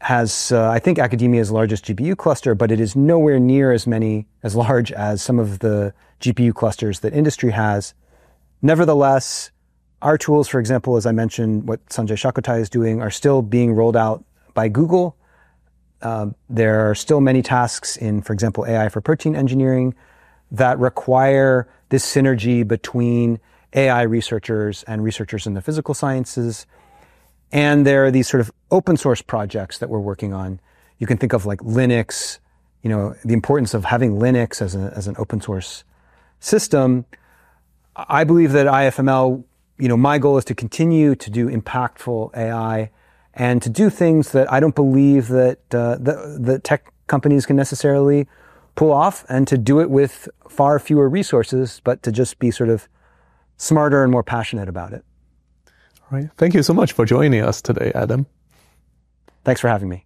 has, I think, academia's largest GPU cluster, but it is nowhere near as large as some of the GPU clusters that industry has. Nevertheless, our tools, for example, as I mentioned, what Sanjay Shakotai is doing, are still being rolled out by Google. There are still many tasks in, for example, AI for protein engineering that require this synergy between AI researchers and researchers in the physical sciences. And there are these sort of open source projects that we're working on. You can think of like Linux, the importance of having Linux as an open source system. I believe that IFML, my goal is to continue to do impactful AI and to do things that I don't believe that the tech companies can necessarily pull off, and to do it with far fewer resources, but to just be sort of smarter and more passionate about it. All right. Thank you so much for joining us today, Adam. Thanks for having me.